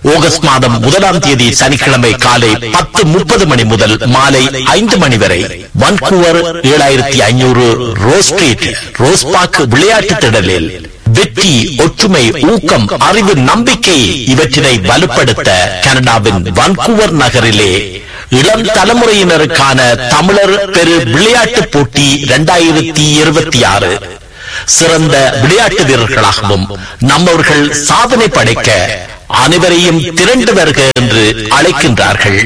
August மாதம் 1ஆம் தேதி சனிக்கிழமை காலை 10:30 மணி முதல் மாலை 5 மணி வரை Vancouver 7500 rose street rose park விளையாட்டு திடலில் வெற்றி, ஒற்றுமை, ஊக்கம், அறிவு, நம்பிக்கை இவற்றினை வலுப்படுத்த கனடாவின் வான்கூவர் நகரிலே இளம் தலைமுறையினருக்கான தமிழர் பெரு விளையாட்டு போட்டி 2026 சிறந்த விளையாட்டு வீரர்களாகவும் நம்மவர்கள் சாதனை படைக்க அனைவரையும் திரண்டு வருக என்று அழைக்கின்றார்கள்.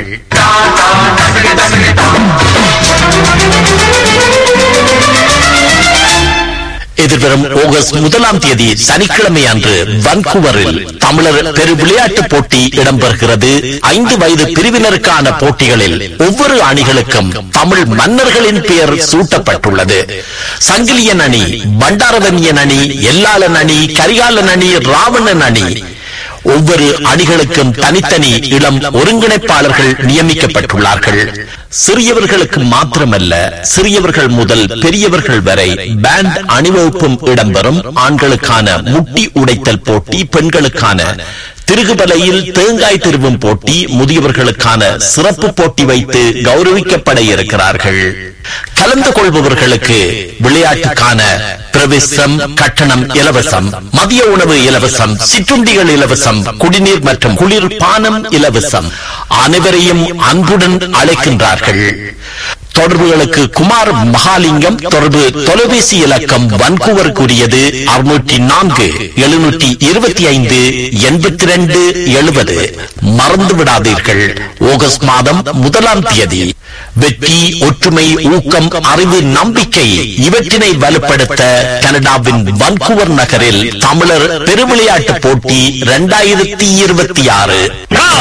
எதிர்வரும் ஆகஸ்ட் 1ஆம் தேதி சனிக்கிழமை அன்று வான்கூவரில் தமிழர் பெரு விளையாட்டு போட்டி இடம்பெறுகிறது. 5 வயது பிரிவினருக்கான போட்டிகளில் ஒவ்வொரு அணிகளுக்கும் தமிழ் மன்னர்களின் பெயர் சூட்டப்பட்டுள்ளது. சங்கிலியன் அணி, பண்டாரவன்யன் அணி, எல்லாளன் அணி, கரிகாலன் அணி, ராவணன் அணி, ஒவ்வொரு அணிகளுக்கும் தனித்தனி இளம் ஒருங்கிணைப்பாளர்கள் நியமிக்கப்பட்டுள்ளார்கள். சிறியவர்களுக்கு மாத்திரமல்ல, சிறியவர்கள் முதல் பெரியவர்கள் வரை பேண்ட் அணிவகுப்பும் இடம்பெறும். ஆண்களுக்கான முட்டி உடைத்தல் போட்டி, பெண்களுக்கான திருகுபலையில் தேங்காய் திருவும் போட்டி, முதியவர்களுக்கான சிறப்பு போட்டி வைத்து கௌரவிக்கப்பட இருக்கிறார்கள். கலந்து கொள்பவர்களுக்கு விளையாட்டுக்கான பிரவேசம் கட்டணம் இலவசம், மதிய உணவு இலவசம், சிற்றுண்டிகள் இலவசம், குடிநீர் மற்றும் குளிர் பானம் இலவசம். அனைவரையும் அன்புடன் அழைக்கின்றார்கள். தொடர்புகளுக்கு குமார் மகாலிங்கம் தொடர்பு தொலைபேசி இலக்கம் வான்கூவருக்குரியது 604 725 82 70. மறந்து விடாதீர்கள். ஆகஸ்ட் மாதம் 1ஆம் தேதி வெற்றி, ஒற்றுமை, ஊக்கம், அறிவு, நம்பிக்கை இவற்றினை வலுப்படுத்த கனடாவின் வான்கூவர் நகரில் தமிழர் பெருவிளையாட்டு போட்டி 2026